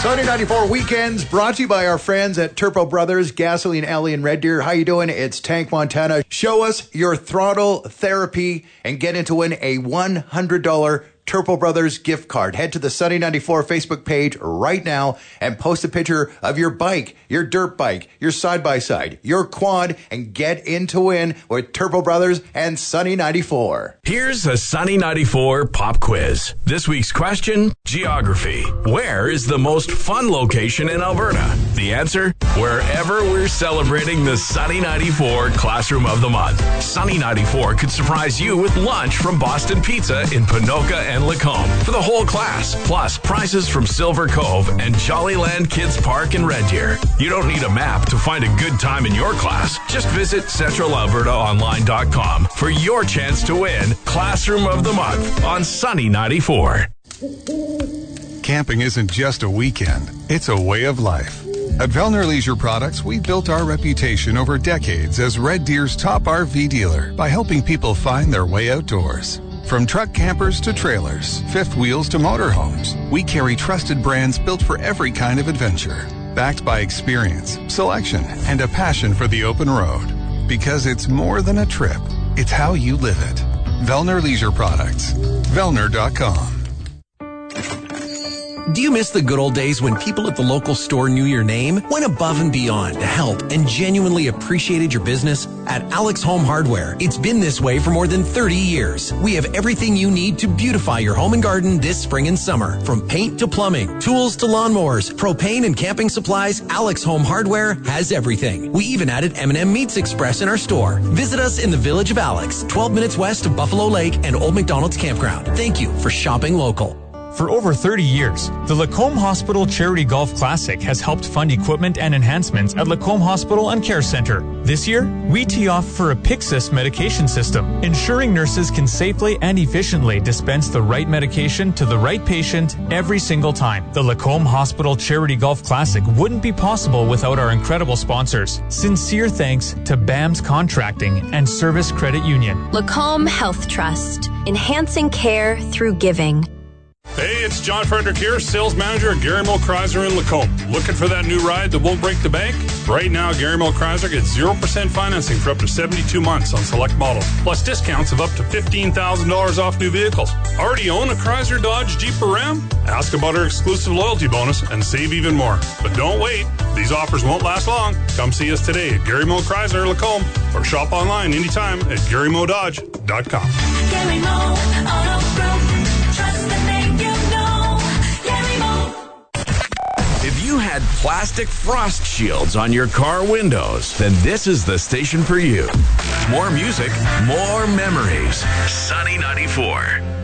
Sunny 94 Weekends brought to you by our friends at Turbo Brothers, Gasoline Alley in Red Deer. How you doing? It's Tank Montana. Show us your throttle therapy and get in to win a $100 Turbo Brothers gift card. Head to the Sunny 94 Facebook page right now and post a picture of your bike, your dirt bike, your side-by-side, your quad, and get in to win with Turbo Brothers and Sunny 94. Here's a Sunny 94 pop quiz. This week's question, geography. Where is the most fun location in Alberta? The answer, wherever we're celebrating the Sunny 94 Classroom of the Month. Sunny 94 could surprise you with lunch from Boston Pizza in Ponoka and Lacombe for the whole class, plus prizes from Silver Cove and Jollyland Kids Park in Red Deer. You don't need a map to find a good time in your class. Just visit centralalbertaonline.com for your chance to win Classroom of the Month on Sunny 94. Camping isn't just a weekend, it's a way of life. At Vellner Leisure Products, we built our reputation over decades as Red Deer's top RV dealer by helping people find their way outdoors. From truck campers to trailers, fifth wheels to motorhomes, we carry trusted brands built for every kind of adventure. Backed by experience, selection, and a passion for the open road. Because it's more than a trip, it's how you live it. Vellner Leisure Products. Vellner.com. Do you miss the good old days when people at the local store knew your name, went above and beyond to help, and genuinely appreciated your business? At Alex Home Hardware, it's been this way for more than 30 years. We have everything you need to beautify your home and garden this spring and summer. From paint to plumbing, tools to lawnmowers, propane and camping supplies, Alex Home Hardware has everything. We even added M&M Meats Express in our store. Visit us in the Village of Alex, 12 minutes west of Buffalo Lake and Old McDonald's Campground. Thank you for shopping local. For over 30 years, the Lacombe Hospital Charity Golf Classic has helped fund equipment and enhancements at Lacombe Hospital and Care Center. This year, we tee off for a Pyxis medication system, ensuring nurses can safely and efficiently dispense the right medication to the right patient every single time. The Lacombe Hospital Charity Golf Classic wouldn't be possible without our incredible sponsors. Sincere thanks to BAMS Contracting and Service Credit Union. Lacombe Health Trust, enhancing care through giving. Hey, it's John Frederick here, sales manager at Gary Mo Chrysler in Lacombe. Looking for that new ride that won't break the bank? Right now, Gary Mo Chrysler gets 0% financing for up to 72 months on select models, plus discounts of up to $15,000 off new vehicles. Already own a Chrysler, Dodge, Jeep, or Ram? Ask about our exclusive loyalty bonus and save even more. But don't wait. These offers won't last long. Come see us today at Gary Mo Chrysler, Lacombe, or shop online anytime at GaryMoDodge.com. Gary Mo Auto Group. Trust the name you know. Gary Mo. If you had plastic frost shields on your car windows, then this is the station for you. More music, more memories. Sunny 94.